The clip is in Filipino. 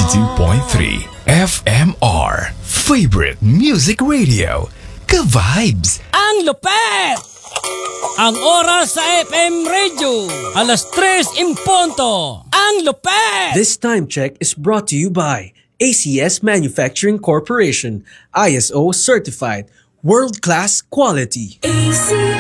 92.3 FMR Favorite Music Radio. Ka-vibes! Ang lupet! Ang oras sa FM Radio, 3:00 Ang lupet! This time check is brought to you by ACS Manufacturing Corporation, ISO certified, world-class quality.